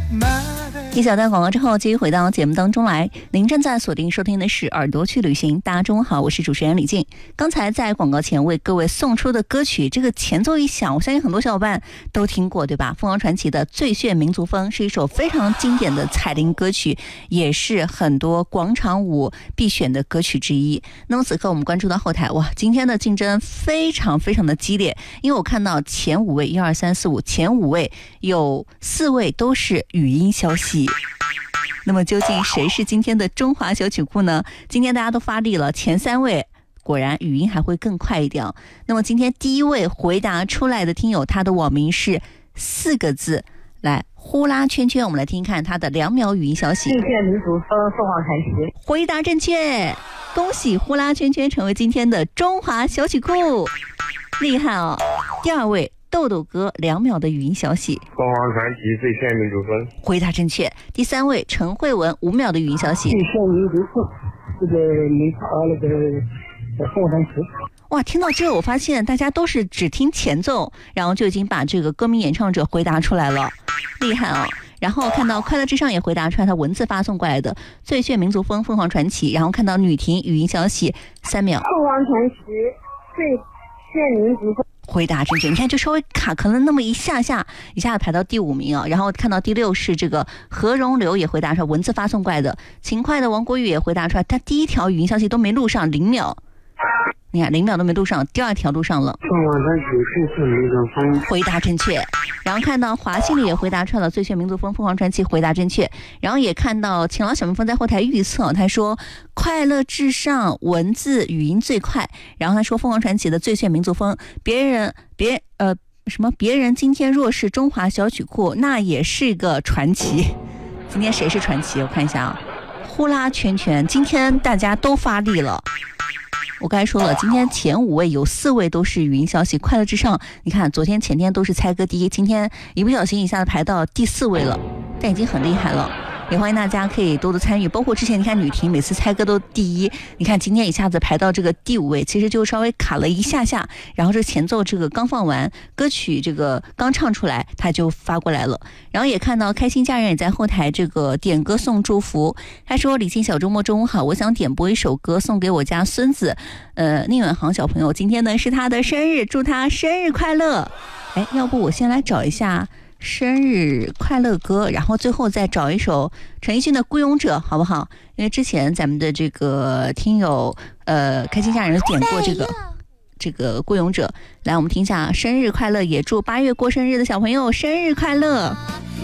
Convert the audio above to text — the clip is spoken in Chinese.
一小段广告之后，继续回到节目当中来。您正在锁定收听的是耳朵去旅行。大家中午好，我是主持人李静。刚才在广告前为各位送出的歌曲，这个前奏一响，我相信很多小伙伴都听过，对吧？凤凰传奇的《最炫民族风》是一首非常经典的彩铃歌曲，也是很多广场舞必选的歌曲之一。那么此刻我们关注到后台，哇，今天的竞争非常非常的激烈，因为我看到前5位1、2、3、4、5前5位有4位都是语音消息。那么究竟谁是今天的中华小曲库呢？今天大家都发力了，前3位果然语音还会更快一点。那么今天第1位回答出来的听友，他的网名是4个字，来呼啦圈圈，我们来听看他的2秒语音消息。 最炫民族风，凤凰传奇。 回答正确，恭喜呼啦圈圈成为今天的中华小曲库，厉害哦！第2位豆豆哥2秒的语音消息， 凤凰传奇最炫民族风， 回答正确。第3位陈慧文5秒的语音消息， 最炫民族风，这个凤凰传奇。 哇，听到这我发现大家都是只听前奏，然后就已经把这个歌名演唱者回答出来了，厉害哦！然后看到快乐至上也回答出来，他文字发送过来的最炫民族风凤凰传奇，然后看到女婷语音消息3秒， 凤凰传奇最炫民族风， 回答正确。你看就稍微卡壳了那么一下子排到第5名啊。然后看到第6是这个何荣流也回答出来，文字发送过来的勤快的王国宇也回答出来，他第1条语音消息都没录上0秒，你看0秒都没录上，第2条录上了。 凤凰传奇最炫民族风， 回答正确。然后看到华信里也回答出来了最炫民族风凤凰传奇，回答正确。然后也看到勤劳小蜜蜂在后台预测，他说快乐至上文字语音最快，然后他说凤凰传奇的最炫民族风，别人今天若是中华小曲库，那也是个传奇。今天谁是传奇？我看一下啊，呼啦圈圈，今天大家都发力了。我刚才说了，今天前5位有4位都是语音消息，快乐至上。你看，昨天前天都是猜歌第一，今天一不小心一下子排到第4位了，但已经很厉害了。也欢迎大家可以多多参与，包括之前你看女婷每次猜歌都第1，你看今天一下子排到这个第5位，其实就稍微卡了一下，然后这前奏这个刚放完，歌曲这个刚唱出来，他就发过来了。然后也看到开心家人也在后台这个点歌送祝福，他说李沁小周末中午好，我想点播一首歌送给我家孙子宁远航小朋友，今天呢是他的生日，祝他生日快乐。哎，要不我先来找一下生日快乐歌，然后最后再找一首陈奕迅的孤勇者好不好？因为之前咱们的这个听友开心家人点过这个孤勇者，来我们听一下生日快乐，也祝8月过生日的小朋友生日快乐。